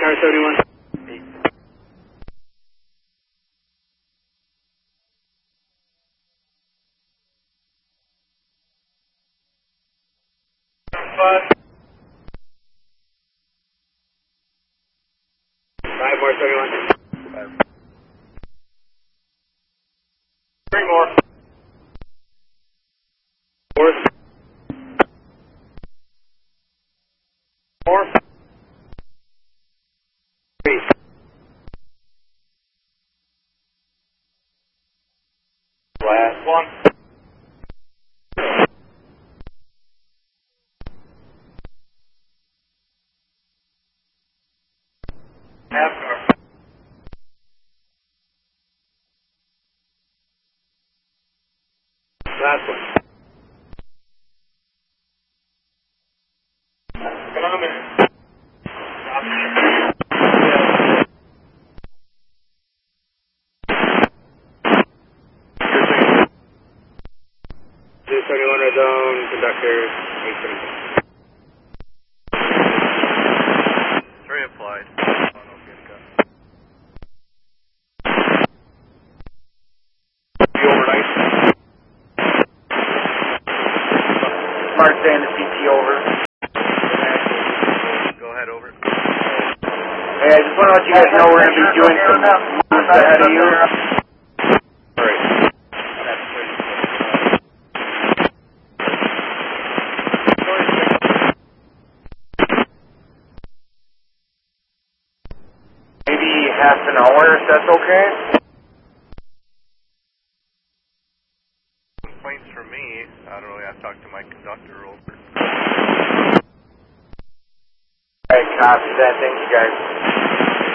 Tower 71. Five more 71. Three more. Four. Four. Three. Last one. Half car. Last one. Come on, man. Two 71 red zone, conductor 876. 3 applied. Overnight. Mark saying the CT over. Go ahead, over. Hey, I just want to let you guys know we're going to be doing some moves ahead of you. Alright. Maybe half an hour, if that's okay? Complaints from me. I don't really have to talk to my conductor, over. Alright, copy that. Thank you guys.